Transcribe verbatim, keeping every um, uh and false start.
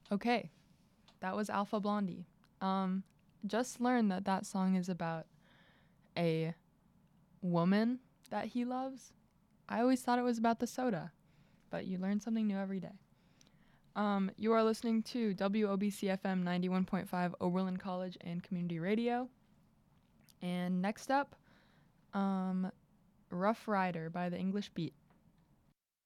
Okay, that was Alpha Blondie. Um, just learned that that song is about a woman that he loves. I always thought it was about the soda, but you learn something new every day. Um, you are listening to W O B C F M ninety-one point five Oberlin College and Community Radio. And next up, um, Rough Rider by the English Beat.